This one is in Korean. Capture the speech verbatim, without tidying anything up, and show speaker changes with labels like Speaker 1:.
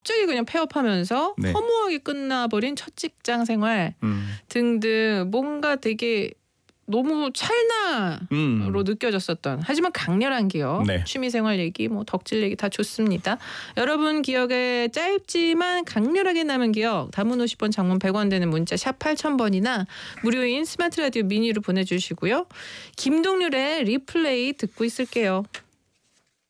Speaker 1: 갑자기 그냥 폐업하면서
Speaker 2: 네.
Speaker 1: 허무하게 끝나버린 첫 직장 생활
Speaker 2: 음.
Speaker 1: 등등 뭔가 되게 너무 찰나로
Speaker 2: 음.
Speaker 1: 느껴졌었던 하지만 강렬한 기억.
Speaker 2: 네.
Speaker 1: 취미생활 얘기 뭐 덕질 얘기 다 좋습니다. 여러분 기억에 짧지만 강렬하게 남은 기억 단문 오십 원 장문 백 원 되는 문자 샵 팔천 번이나 무료인 스마트 라디오 미니로 보내주시고요. 김동률의 리플레이 듣고 있을게요.